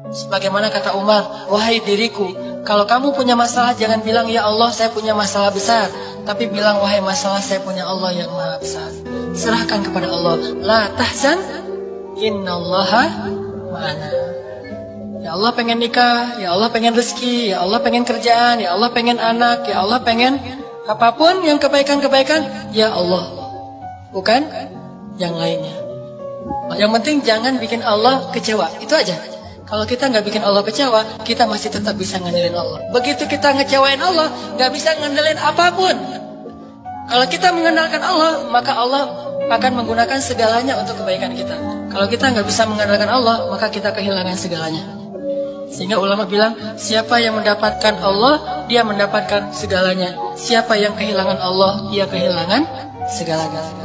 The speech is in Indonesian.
Sebagaimana kata Umar, wahai diriku, kalau kamu punya masalah jangan bilang ya Allah saya punya masalah besar, tapi bilang wahai masalah saya punya Allah yang maha besar. Serahkan kepada Allah. La tahzan, innallaha ma'ana. Ya Allah pengen nikah, ya Allah pengen rezeki, ya Allah pengen kerjaan, ya Allah pengen anak, ya Allah pengen apapun yang kebaikan-kebaikan, ya Allah, bukan yang lainnya. Yang penting jangan bikin Allah kecewa, itu aja. Kalau kita nggak bikin Allah kecewa, kita masih tetap bisa ngandelin Allah. Begitu kita ngecewain Allah, nggak bisa ngandelin apapun. Kalau kita mengandalkan Allah, maka Allah akan menggunakan segalanya untuk kebaikan kita. Kalau kita nggak bisa mengandalkan Allah, maka kita kehilangan segalanya. Sehingga ulama bilang, siapa yang mendapatkan Allah, dia mendapatkan segalanya. Siapa yang kehilangan Allah, dia kehilangan segalanya.